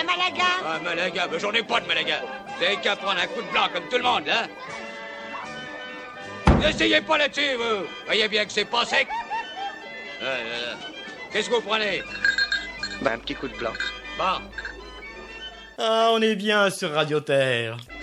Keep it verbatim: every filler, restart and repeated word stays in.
Un Malaga? Un Malaga? Ben, j'en ai pas de Malaga. Vous avez qu'à prendre un coup de blanc comme tout le monde, là. N'essayez pas là-dessus, vous. Voyez bien que c'est pas sec. Là, là, là. Qu'est-ce que vous prenez? Ben, un petit coup de blanc. Bon. Ah, on est bien sur Radio Terre.